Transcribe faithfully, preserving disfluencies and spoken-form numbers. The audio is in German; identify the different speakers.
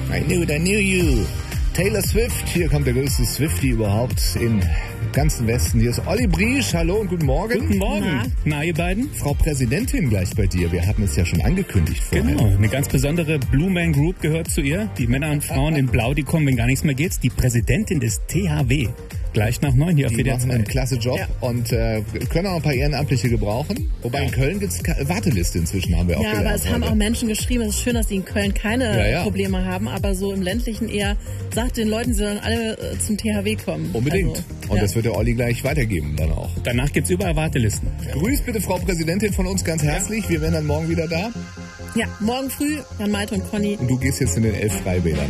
Speaker 1: I knew it, I knew you. Taylor Swift, hier kommt der größte Swiftie überhaupt im ganzen Westen. Hier ist Olli Briesch, hallo und guten Morgen.
Speaker 2: Guten Morgen.
Speaker 3: Na?
Speaker 2: Na, ihr beiden?
Speaker 1: Frau Präsidentin gleich bei dir, wir hatten es ja schon angekündigt vorher.
Speaker 2: Genau, eine ganz besondere Blue Man Group gehört zu ihr. Die Männer und Frauen in Blau, die kommen, wenn gar nichts mehr geht. Die Präsidentin des T H W. Gleich nach neun hier auf
Speaker 1: Die
Speaker 2: W D R
Speaker 1: machen einen
Speaker 2: zwei.
Speaker 1: klasse Job
Speaker 3: Ja.
Speaker 1: und äh, können auch ein paar Ehrenamtliche gebrauchen. Wobei in Köln gibt es Warteliste inzwischen, haben wir auch
Speaker 3: Ja,
Speaker 1: gelernt.
Speaker 3: aber es haben
Speaker 1: heute.
Speaker 3: auch Menschen geschrieben, es ist schön, dass sie in Köln keine
Speaker 1: Ja, ja.
Speaker 3: Probleme haben, aber so im ländlichen eher, sagt den Leuten, sie sollen alle äh, zum T H W kommen.
Speaker 1: Unbedingt.
Speaker 3: Also,
Speaker 1: und
Speaker 3: ja.
Speaker 1: das wird der Olli gleich weitergeben dann auch.
Speaker 2: Danach gibt's überall Wartelisten.
Speaker 1: Grüß bitte Frau Präsidentin von uns ganz herzlich. Wir wären dann morgen wieder da.
Speaker 3: Ja, morgen früh, Jan Malte und Conny.
Speaker 1: Und du gehst jetzt in den elf Freibädern.